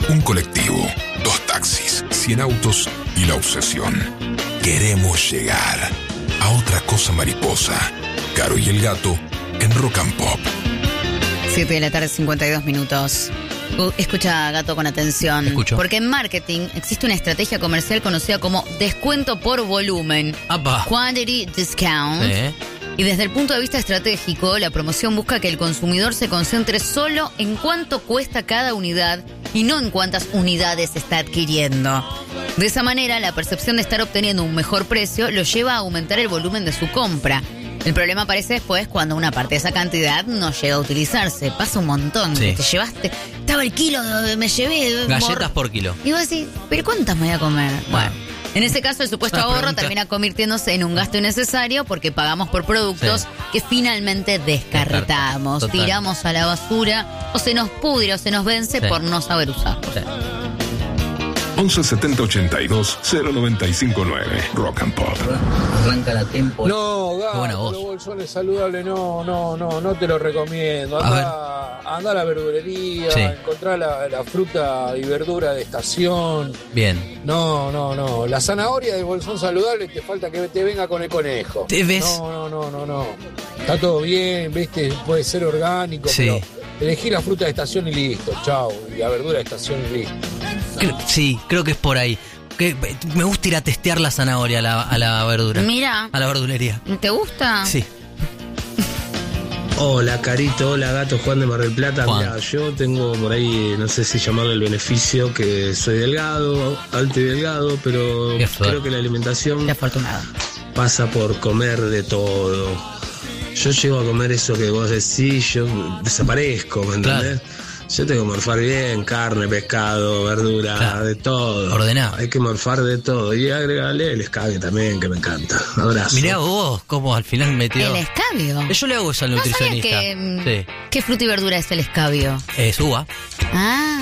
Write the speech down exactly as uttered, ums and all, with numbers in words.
Un colectivo, dos taxis, cien autos y la obsesión. Queremos llegar a otra cosa mariposa. Caro y el Gato en Rock and Pop. siete de la tarde, cincuenta y dos minutos. Uh, escucha, Gato, con atención. Escucho. Porque en marketing existe una estrategia comercial conocida como descuento por volumen. ¡Apa! Quantity discount. ¿Eh? Y desde el punto de vista estratégico, la promoción busca que el consumidor se concentre solo en cuánto cuesta cada unidad y no en cuántas unidades está adquiriendo. De esa manera, la percepción de estar obteniendo un mejor precio lo lleva a aumentar el volumen de su compra. El problema aparece después cuando una parte de esa cantidad no llega a utilizarse. Pasa un montón. Sí. Te llevaste, estaba el kilo, me llevé. Galletas mor- por kilo. Y vos decís, ¿pero cuántas me voy a comer? Bueno, en ese caso el supuesto Una ahorro pregunta. termina convirtiéndose en un gasto innecesario porque pagamos por productos Sí. que finalmente descartamos, Total. tiramos a la basura o se nos pudre o se nos vence Sí. por no saber usarlos. Sí. once setenta ochenta y dos cero noventa y cinco nueve. Rock and Pop. Arranca la temporada. No, Qué buena Gato, voz. los bolsones saludables, no, no, no, no te lo recomiendo. A Anda, anda a la verdulería, Sí. encontrá la, la fruta y verdura de estación. Bien. No, no, no. La zanahoria del bolsón saludable te falta que te venga con el conejo. ¿Te ves? No, no, no, no, no. Está todo bien, viste, puede ser orgánico, Sí. pero elegí la fruta de estación y listo, chao. Y la verdura de estación y listo. Cre- sí, creo que es por ahí. Que, me gusta ir a testear la zanahoria a la, a la verdura. Mira, A la verdulería. ¿te gusta? Sí. Hola Carito, hola Gato, Juan de Mar del Plata. Juan. Mirá, yo tengo por ahí, no sé si llamarlo el beneficio, que soy delgado, alto y delgado, pero Qué fuerte. creo que la alimentación Qué afortunado. pasa por comer de todo. Yo llego a comer eso que vos decís, yo desaparezco, ¿me entendés? Yo tengo que morfar bien, carne, pescado, verdura, Claro. de todo. Ordenado. Hay que morfar de todo. Y agregarle el escabe también, que me encanta. Abrazo. Mirá vos cómo al final metió. El escabio. Yo le hago eso al No sabía nutricionista. que, mm, Sí. ¿qué fruta y verdura es el escabio? Es uva. Ah.